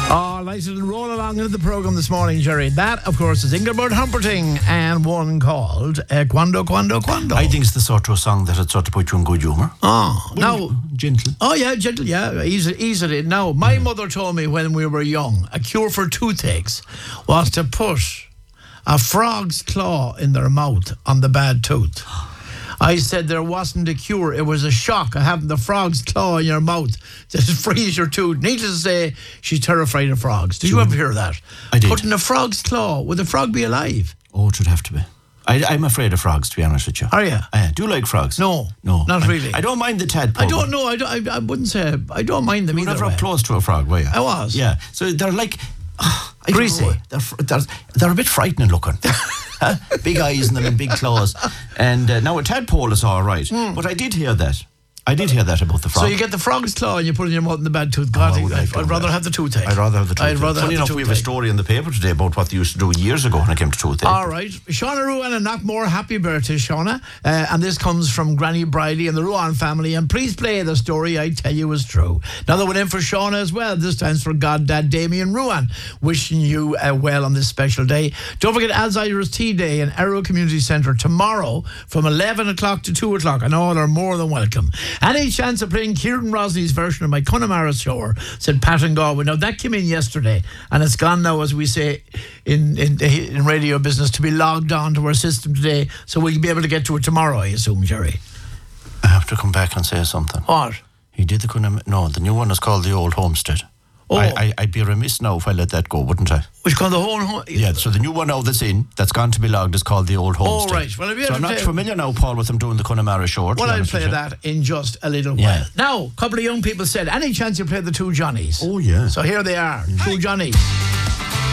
Oh, nice little roll along into the programme this morning, Jerry. That, of course, is Ingeborg Humperdinck and one called Quando. I think it's the sort of song that would sort of put you in good humour. Oh, now... Gentle. Oh, yeah, gentle, yeah. Ease it in. Now, my mother told me when we were young, a cure for toothaches was to put a frog's claw in their mouth on the bad tooth. I said there wasn't a cure. It was a shock of having the frog's claw in your mouth that frees your tooth. Needless to say, she's terrified of frogs. Did you ever hear that? I did. Putting a frog's claw. Would the frog be alive? Oh, it should have to be. I'm afraid of frogs, to be honest with you. Are you? Do you like frogs? No, not really. I don't mind the tadpole. I don't know. I wouldn't say I don't mind them You were either. never up close to a frog, were you? I was. Yeah. So they're like... Greasy. They're a bit frightening looking. Big eyes and them and big claws. And now a tadpole is all right. But I did hear that. About the frog. So you get the frog's claw and you put it in your mouth in the bad tooth. God, I'd rather have the toothache. I'd rather have the toothache. Funny enough, we have a story in the paper today about what they used to do years ago when it came to toothache. All right. Shauna Ruan and Knockmore, happy birthday, Shauna. And this comes from Granny Briley and the Ruan family. And please play the story I tell you is true. Another one in for Shauna as well. This time's for Goddad Damien Ruan. Wishing you well on this special day. Don't forget Alzheimer's Tea Day in Arrow Community Centre tomorrow from 11 o'clock to 2 o'clock. And all are more than welcome. Any chance of playing Kieran Rosley's version of my Connemara Shore, said Pat and Galway. Now, that came in yesterday, and it's gone now, as we say in radio business, to be logged on to our system today, so we'll be able to get to it tomorrow, I assume, Jerry. I have to come back and say something. What? He did the Connemara... No, the new one is called the Old Homestead. Oh. I'd be remiss now if I let that go, wouldn't I? Which called the whole... Yeah, so the new one now that's gone to be logged is called the Old Homestead. Oh, right. Well, so I'm not familiar now, Paul, with them doing the Connemara Shore. Well, I'll play that in just a little while. Now, a couple of young people said, any chance you play the Two Johnnies? Oh, yeah. So here they are, Two Johnnies.